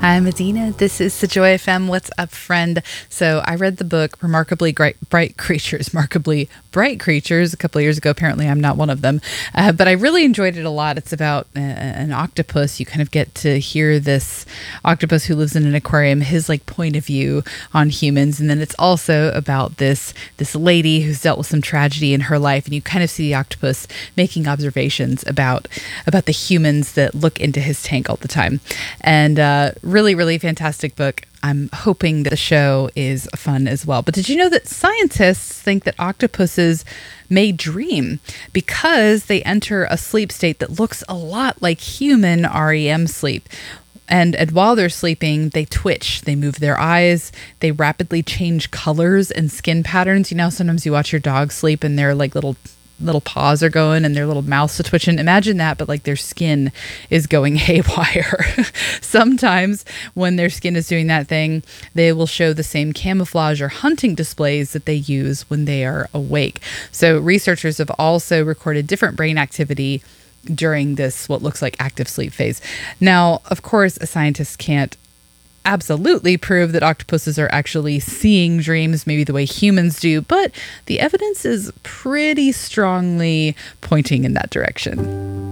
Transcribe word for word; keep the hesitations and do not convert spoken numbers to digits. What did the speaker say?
I'm Adina. This is the Joy F M. What's up, friend? So I read the book Remarkably Bright, Bright Creatures, Remarkably Bright Creatures a couple of years ago. Apparently, I'm not one of them, uh, but I really enjoyed it a lot. It's about uh, an octopus. You kind of get to hear this octopus who lives in an aquarium, his like point of view on humans, and then it's also about this this lady who's dealt with some tragedy in her life, and you kind of see the octopus making observations about about the humans that look into his tank all the time, and. Uh, Really, really fantastic book. I'm hoping that the show is fun as well. But did you know that scientists think that octopuses may dream because they enter a sleep state that looks a lot like human R E M sleep? And, and while they're sleeping, they twitch, they move their eyes, they rapidly change colors and skin patterns. You know, sometimes you watch your dog sleep and they're like little little paws are going and their little mouths are twitching. Imagine that, but like their skin is going haywire. Sometimes when their skin is doing that thing, they will show the same camouflage or hunting displays that they use when they are awake. So researchers have also recorded different brain activity during this, what looks like active sleep phase. Now, of course, a scientist can't absolutely prove that octopuses are actually seeing dreams maybe the way humans do, but the evidence is pretty strongly pointing in that direction.